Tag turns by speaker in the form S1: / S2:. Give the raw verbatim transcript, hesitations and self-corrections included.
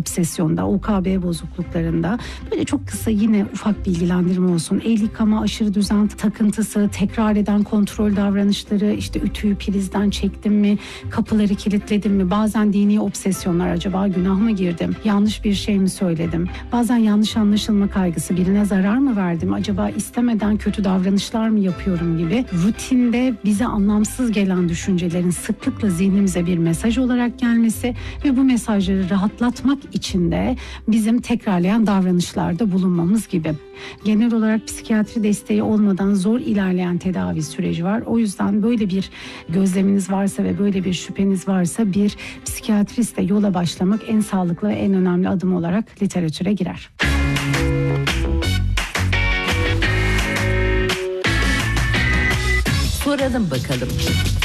S1: obsesyonda, U K B bozukluklarında. Böyle çok kısa yine ufak bilgilendirme olsun. El yıkama, aşırı düzen takıntısı, tekrar eden kontrol davranışları, işte ütüyü prizden çektim mi, kapıları kilitledim mi, bazen dini obsesyonlar, acaba günah mı girdim, yanlış bir şey mi söyledim, bazen yanlış anlaşılma kaygısı, birine zarar mı verdim, acaba istemeden kötü davranışlar mı yapıyorum gibi rutinde bize anlamsız gelen düşüncelerin sıklıkla zihnimize bir mesaj olarak gelmesi ve bu mesajları rahatlatmak için de bizim tekrarlayan davranışlarda bulunmamız gibi. Genel olarak psikiyatri desteği olmadan zor ilerleyen tedavi süreci var. O yüzden böyle bir gözleminiz varsa ve böyle bir şüpheniz varsa bir psikiyatristle yola başlamak en sağlıklı ve en önemli adım olarak literatüre girer.
S2: Soralım bakalım.